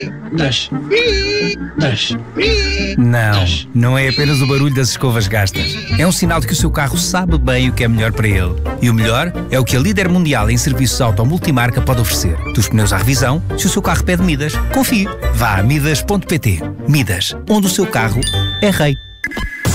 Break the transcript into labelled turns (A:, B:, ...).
A: Não é apenas o barulho das escovas gastas. É um sinal de que o seu carro sabe bem o que é melhor para ele. E o melhor é o que a líder mundial em serviços auto multimarca pode oferecer. Dos pneus à revisão, se o seu carro pede Midas, confie. Vá a Midas.pt. Midas, onde o seu carro é rei.